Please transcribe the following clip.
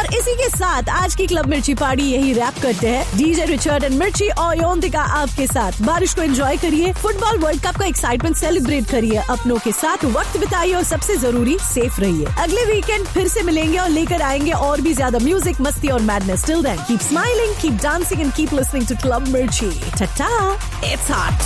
और इसी के साथ आज की क्लब मिर्ची पार्टी यही रैप करते हैं। डीजे रिचर्ड एंड मिर्ची और योन्तिका आपके साथ। बारिश को एंजॉय करिए, फुटबॉल वर्ल्ड कप का एक्साइटमेंट सेलिब्रेट करिए, अपनों के साथ वक्त बिताइए और सबसे जरूरी सेफ रहिए। अगले वीकेंड फिर से मिलेंगे और लेकर आएंगे और भी ज्यादा म्यूजिक, मस्ती और madness. Till then keep smiling, keep dancing and keep listening to club मिर्ची। Tata, it's hot.